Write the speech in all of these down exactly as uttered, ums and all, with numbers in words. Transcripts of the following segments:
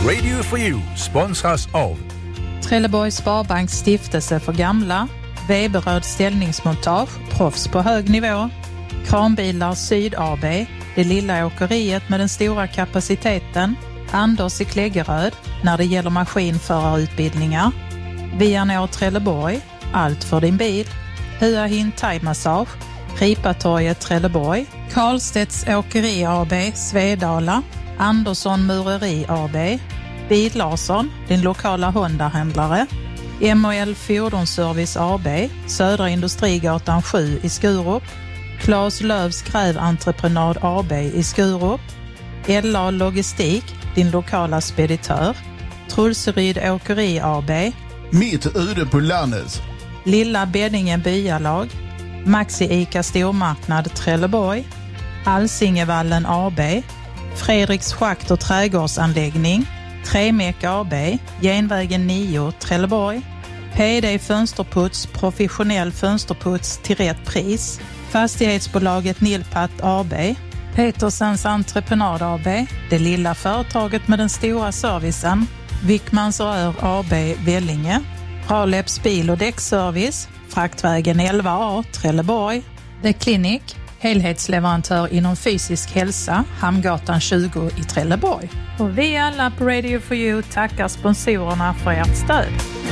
Radio for You sponsras av Trelleborgs Sparbanks stiftelse för gamla, Weberöd ställningsmontage, proffs på hög nivå, Kranbilar Syd A B, det lilla åkeriet med den stora kapaciteten, Anders i Kläggeröd när det gäller maskinförarutbildningar, Vianor Trelleborg, allt för din bil, Hua Hin Thai Massage, Ripatorget Trelleborg, Karlstedts Åkeri A B, Svedala, Andersson Mureri A B, Bil Larsson, din lokala Honda-händlare, M och L Fordonsservice A B, Södra Industrigatan sju i Skurup, Claes Lövs Gräventreprenad A B i Skurup, L A Logistik, din lokala speditör, Trulseryd Åkeri A B, Mitt ute på landet, Lilla Beddinge Byalag, Maxi Ica Stormarknad Trelleborg, Alsingevallen A B, Fredriks Schakt och trädgårdsanläggning, Tremek A B, Genvägen nio Trelleborg, P D Fönsterputs, professionell fönsterputs till rätt pris, Fastighetsbolaget Nilpat A B, Petersens Entreprenad A B, det lilla företaget med den stora servicen, Wickmans Rör A B Vellinge, Raleps bil- och däckservice, Fraktvägen elva A Trelleborg, The Clinic, helhetsleverantör inom fysisk hälsa, Hamngatan tjugo i Trelleborg. Och vi alla på Radio for You tackar sponsorerna för ert stöd.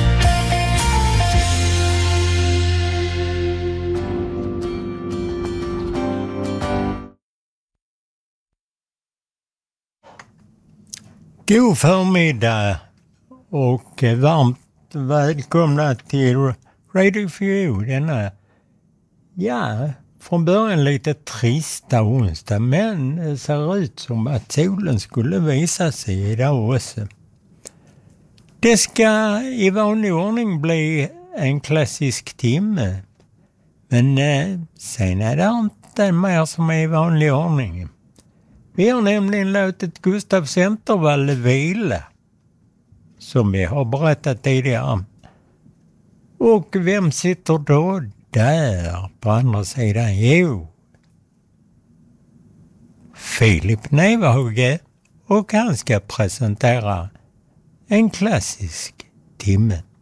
God förmiddag och varmt välkomna till Radio for You, denna, ja, från början lite trista onsdag, men det ser ut som att solen skulle visa sig idag också. Det ska i vanlig ordning bli en klassisk timme, men eh, sen är det inte mer som är i vanlig ordning. Vi har nämligen låtit Gustav Centervall vila, som vi har berättat tidigare. Och vem sitter då där på andra sidan? Jo, Filip Nevehage, och han ska presentera en klassisk timme.